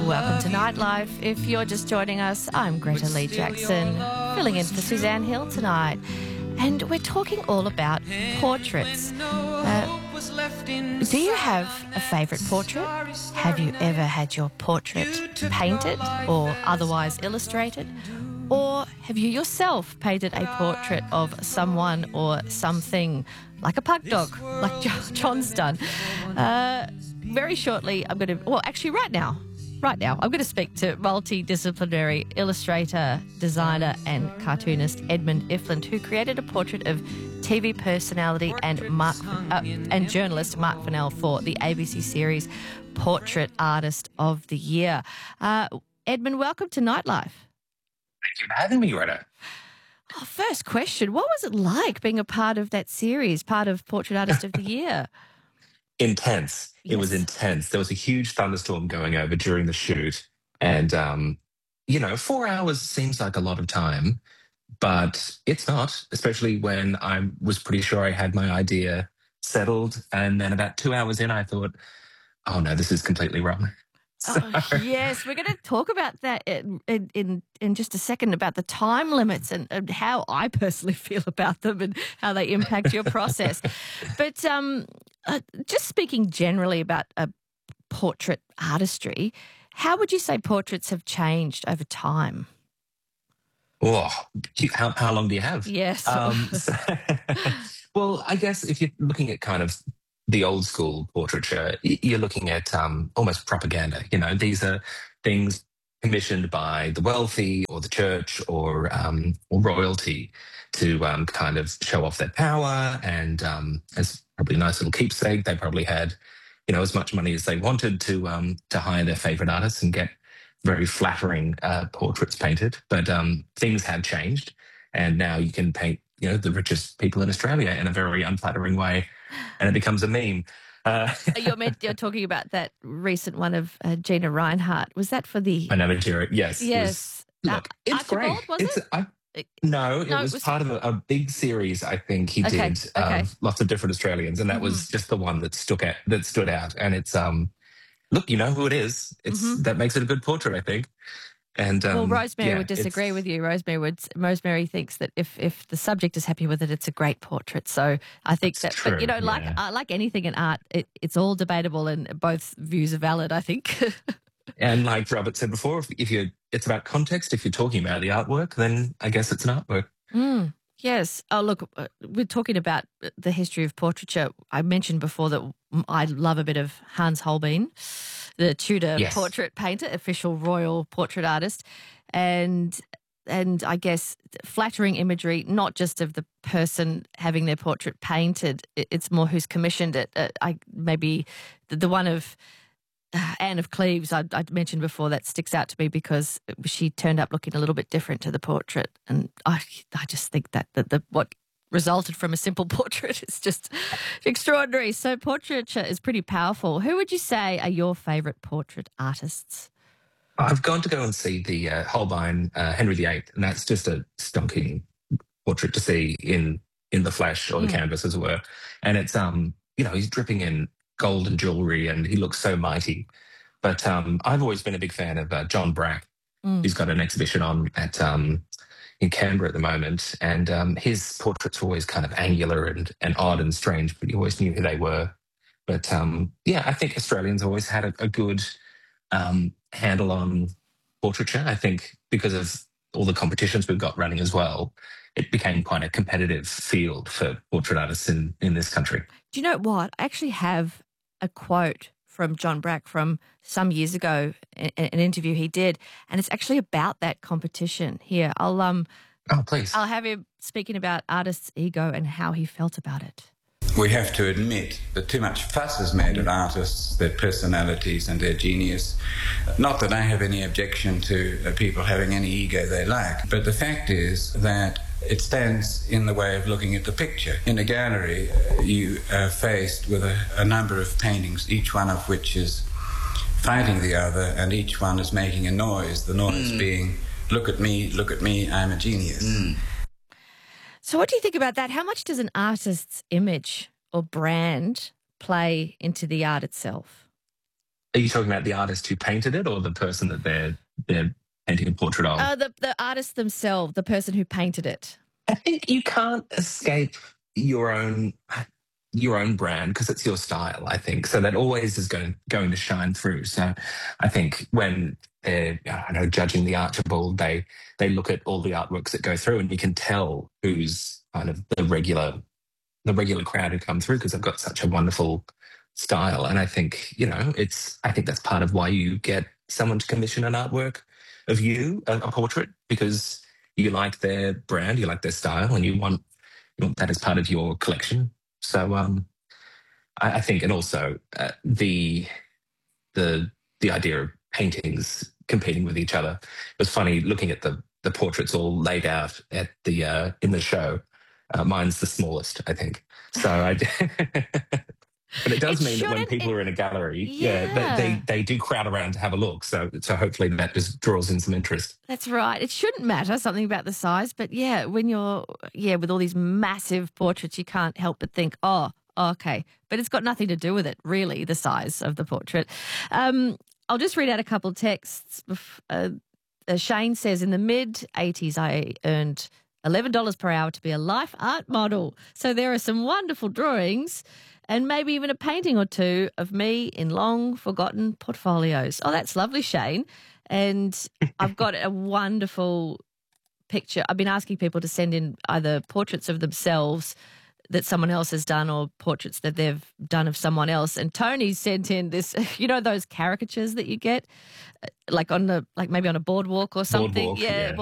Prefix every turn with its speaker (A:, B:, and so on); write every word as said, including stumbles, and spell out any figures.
A: Welcome to Nightlife. If you're just joining us, I'm Greta Lee Jackson, filling in for Suzanne Hill tonight. And we're talking all about portraits. Uh, do you have a favourite portrait? Have you ever had your portrait painted or otherwise illustrated? Or have you yourself painted a portrait of someone or something, like a pug dog, like John's done? Uh, very shortly, I'm going to, well, actually right now, right now, I'm going to speak to multidisciplinary illustrator, designer and cartoonist Edmund Ifland, who created a portrait of T V personality and Mark uh, and journalist Mark Fennell for the A B C series Portrait Artist of the Year. Uh, Edmund, welcome to Nightlife.
B: Thank you for having me, Greta.
A: Oh, first question, what was it like being a part of that series, part of Portrait Artist of the Year?
B: Intense. Yes. It was intense. There was a huge thunderstorm going over during the shoot. And, um, you know, four hours seems like a lot of time, but it's not, especially when I was pretty sure I had my idea settled. And then about two hours in, I thought, oh, no, this is completely wrong.
A: So. Oh, yes, we're going to talk about that in, in in just a second, about the time limits and, and how I personally feel about them and how they impact your process. But um, uh, just speaking generally about uh, portrait artistry, how would you say portraits have changed over time?
B: Oh, how, how long do you have?
A: Yes.
B: Um, so, well, I guess if you're looking at kind of the old school portraiture, you're looking at um, almost propaganda. You know, these are things commissioned by the wealthy or the church or um, or royalty to um, kind of show off their power. And um, as probably a nice little keepsake, they probably had, you know, as much money as they wanted to um, to hire their favorite artists and get very flattering uh, portraits painted. But um, things have changed, and now you can paint, you know, the richest people in Australia in a very unflattering way, and it becomes a meme. Uh,
A: you're, meant, you're talking about that recent one of uh, Gina Reinhardt. Was that for the...
B: Manamatura, yes.
A: Yes.
B: Was, look, uh, it's
A: Archibald,
B: great.
A: was
B: it's,
A: it?
B: I, no, it, no, was it was part of a, a big series, I think he
A: okay,
B: did,
A: okay.
B: of lots of different Australians, and that mm-hmm. was just the one that stuck out, that stood out. And it's, um, look, you know who it is. It's mm-hmm. That makes it a good portrait, I think. And, um,
A: well, Rosemary
B: yeah,
A: would disagree with you. Rosemary would. Rosemary thinks that if, if the subject is happy with it, it's a great portrait. So I think
B: That's
A: that,
B: true,
A: but you know,
B: yeah.
A: like uh, like anything in art, it, it's all debatable, and both views are valid, I think.
B: And like Robert said before, if, if you're, it's about context. If you're talking about the artwork, then I guess it's an artwork.
A: Mm, yes. Oh, look, uh, we're talking about the history of portraiture. I mentioned before that I love a bit of Hans Holbein, the Tudor
B: yes.
A: portrait painter, official royal portrait artist, and and I guess flattering imagery, not just of the person having their portrait painted. It's more who's commissioned it. Uh, I maybe the, the one of uh, Anne of Cleves I, I mentioned before, that sticks out to me because she turned up looking a little bit different to the portrait, and I I just think that the, the what. resulted from a simple portrait is just extraordinary. So portraiture is pretty powerful. Who would you say are your favourite portrait artists?
B: I've gone to go and see the uh, Holbein uh, Henry the Eighth, and that's just a stonking portrait to see in in the flesh or the mm. canvas, as it were. And it's um you know, he's dripping in gold and jewellery, and he looks so mighty. But um I've always been a big fan of uh, John Brack. Mm. He's got an exhibition on at um. in Canberra at the moment, and um, his portraits were always kind of angular and, and odd and strange, but you always knew who they were. But um, yeah, I think Australians always had a, a good um, handle on portraiture. I think because of all the competitions we've got running as well, it became quite a competitive field for portrait artists in, in this country.
A: Do you know what? I actually have a quote from John Brack from some years ago, an, an interview he did, and it's actually about that competition. Here, I'll um,
B: oh please,
A: I'll have him speaking about artists' ego and how he felt about it.
C: We have to admit that too much fuss is made of artists, their personalities and their genius. Not that I have any objection to uh, people having any ego they like, but the fact is that it stands in the way of looking at the picture. In a gallery, uh, you are faced with a, a number of paintings, each one of which is fighting the other, and each one is making a noise, the noise mm. being, look at me, look at me, I'm a genius. Mm.
A: So what do you think about that? How much does an artist's image or brand play into the art itself?
B: Are you talking about the artist who painted it, or the person that they're they're painting a portrait of?
A: Uh, the the artists themselves, the person who painted it.
B: I think you can't escape your own your own brand because it's your style, I think. So that always is going going to shine through. So I think when they're, I don't know, judging the Archibald, they they look at all the artworks that go through, and you can tell who's kind of the regular the regular crowd who come through because they've got such a wonderful style. And I think, you know, it's I think that's part of why you get someone to commission an artwork of you, a, a portrait, because you like their brand, you like their style, and you want you want that as part of your collection. So um, I, I think, and also uh, the the the idea of paintings competing with each other. It was funny looking at the the portraits all laid out at the uh, in the show. Uh, mine's the smallest, I think. So I. But it does
A: It
B: mean that when
A: shouldn't-
B: people
A: it-
B: are in a gallery,
A: Yeah.
B: yeah, they, they they do crowd around to have a look. So so hopefully that just draws in some interest.
A: That's right. It shouldn't matter something about the size, but yeah, when you're yeah with all these massive portraits, you can't help but think, oh, okay. But it's got nothing to do with it, really, the size of the portrait. Um, I'll just read out a couple of texts. Uh, uh, Shane says, in the mid eighties, I earned eleven dollars per hour to be a life art model. So there are some wonderful drawings and maybe even a painting or two of me in long forgotten portfolios. Oh, that's lovely, Shane. And I've got a wonderful picture. I've been asking people to send in either portraits of themselves that someone else has done or portraits that they've done of someone else. And Tony sent in this, you know, those caricatures that you get, like on the, like maybe on a boardwalk or something.
B: Boardwalk, yeah.